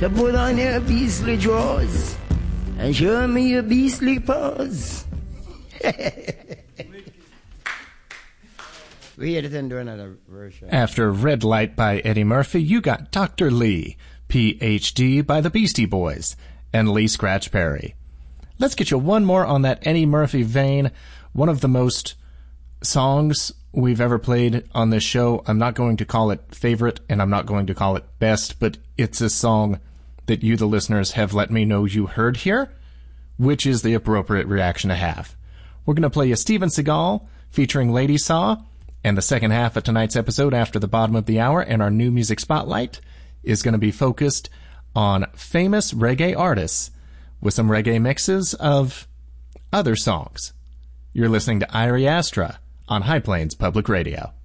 So put on your beastly drawers and show me your beastly paws. We had to do another version. After Red Light by Eddie Murphy, you got Dr. Lee, Ph.D. by the Beastie Boys, and Lee Scratch Perry. Let's get you one more on that Eddie Murphy vein. One of the most songs we've ever played on this show. I'm not going to call it favorite, and I'm not going to call it best, but it's a song that you, the listeners, have let me know you heard here, which is the appropriate reaction to have. We're going to play you Steven Seagal featuring Lady Saw, and the second half of tonight's episode after the bottom of the hour, and our new music spotlight is going to be focused on famous reggae artists with some reggae mixes of other songs. You're listening to Irie Astra on High Plains Public Radio.